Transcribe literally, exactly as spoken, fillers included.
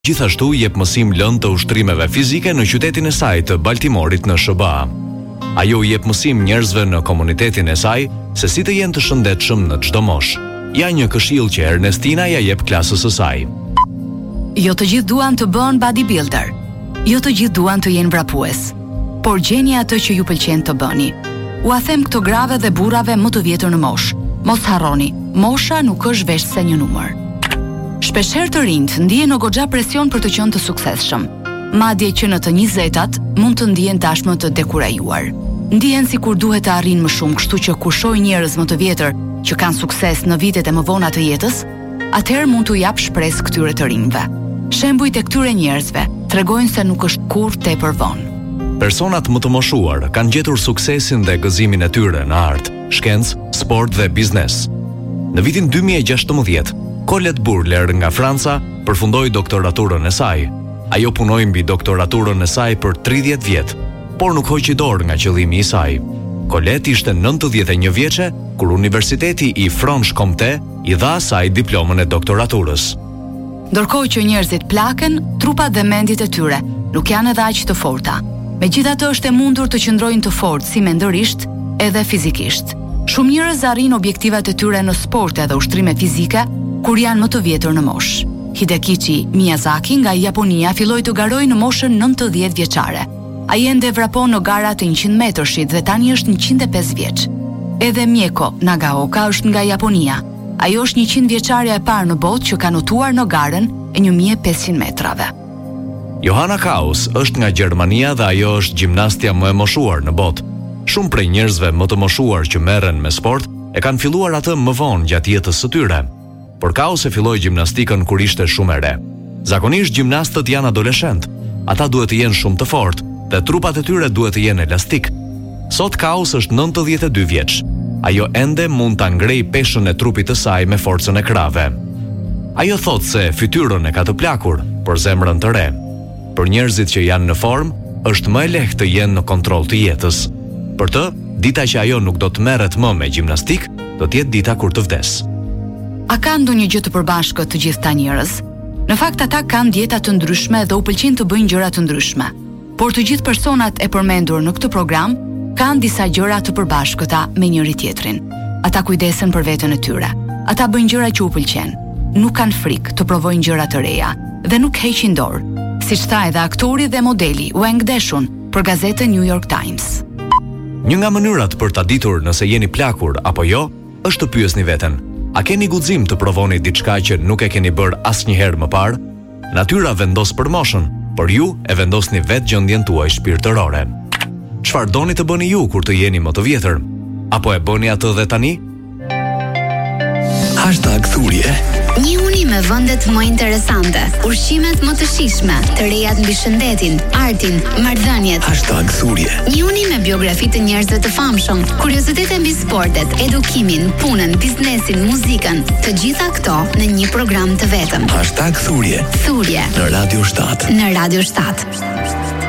Gjithashtu jep mësim lëndë të ushtrimeve fizike në qytetin e saj të Baltimorit në Sh B A. Ajo jep mësim njerëzve në komunitetin e saj se si të jenë të shëndetshëm në çdo moshë. Ja një këshill që Ernestina ja jep klasës së saj. Jo të gjithë duan të bëhen bodybuilder. Jo të gjithë duan të jenë vrapues. Por gjeni atë që ju pëlqen të bëni. Ua them këto grave dhe burrave më të vjetër në moshë. Mos harroni, mosha nuk është veç se një numër. Shpeshherë të rinjt ndihen në goxha presion për të qenë të suksesshëm. Madje që në të njëzjetat mund të ndihen tashmë të dekurajuar. Ndihen sikur duhet të arrijnë më shumë, kështu që kur shohin njerëz më të vjetër që kanë sukses në vitet e më vona të jetës, atëherë mund t'u jap shpresë këtyre të rinjve. Shembujt e këtyre njerëzve tregojnë se nuk është kurrë tepër vonë. Personat më të moshuar kanë gjetur suksesin dhe gëzimin e tyre në artë, shkencë, sport dhe biznes. Në vitin dy mijë e gjashtëmbëdhjetë, Colette Burler nga Franca përfundoi doktoraturën e saj. Ajo punoi mbi doktoraturën e saj për tridhjetë vjet, por nuk hoqi dorë nga qëllimi i saj. Colette ishte nëntëdhjetë e një vjeçe kur Universiteti i Franche-Comté i dha asaj diplomën e doktoraturës. Ndërkohë që njerëzit plaken, trupat dhe mendjet e tyre nuk janë edhe aq të forta. Megjithatë është e mundur të qëndrojnë të fortë si mendërisht edhe fizikisht. Shumë njerëz arrin objektivat e tyre në sporte dhe ushtrime fizike kur janë më të vjetër në moshë. Hidekichi Miyazaki nga Japonia filloi të garojë në moshën nëntëdhjetë vjeçare. Ai ende vrapon në gara të njëqind metrëshit dhe tani është njëqind e pesë vjeç. Edhe Mieko Nagaoka është nga Japonia. Ajo është njëqind vjeçarja e parë në botë që ka notuar në garën e një mijë e pesëqind metrave. Johanna Kaus është nga Gjermania dhe ajo është gjimnastja më e moshuar në botë. Shumë prej njerëzve më të moshuar që merren me sport e kanë filluar atë më vonë gjatë jetës së tyre. Por Kaus e filloi gjimnastikën kur ishte shumë e re. Zakonisht gjimnastët janë adoleshent. Ata duhet të jenë shumë të fortë dhe trupat e tyre duhet të jenë elastik. Sot Kaus është nëntëdhjetë e dy vjeç. Ajo ende mund ta ngrejë peshën e trupit të saj me forcën e krave. Ajo thotë se fytyrën e ka të plakur, por zemrën të re. Për njerëzit që janë në formë, është më e lehtë të jenë në kontroll të jetës. Për të, dita që ajo nuk do të merret më me gjimnastik, do të jetë dita kur të vdes. A ka ndonjë gjë të përbashkët të gjithë këta njerëz? Në fakt ata kanë dieta të ndryshme dhe u pëlqejnë të bëjnë gjëra të ndryshme. Por të gjithë personat e përmendur në këtë program kanë disa gjëra të përbashkëta me njëri tjetrin. Ata kujdesen për veten e tyre. Ata bëjnë gjëra që u pëlqejnë. Nuk kanë frikë të provojnë gjëra të reja dhe nuk heqin dorë, siç tha edhe aktori dhe modeli Wang Deshun për gazetën New York Times. Një nga mënyrat për ta ditur nëse jeni plakur apo jo, është të pyesni veten: a keni guxim të provoni diçka që nuk e keni bërë asnjëherë më parë? Natyra vendos për moshën, por ju e vendosni vetë gjendjen tuaj shpirtërore. Çfarë doni të bëni ju kur të jeni më të vjetër? Apo e bëni atë dhe tani? Hashtag Thurje. Një uni me vendet më interesante, ushqimet më të shijshme, të rejat mbi shëndetin, artin, marrëdhëniet. Hashtag Thurje. Një uni me biografi të njerëzve të famshëm, kuriozitete mbi sportet, edukimin, punën, biznesin, muzikën, të gjitha këto në një program të vetëm. Hashtag Thurje. Thurje. Në Radio shtat. Në Radio shtat.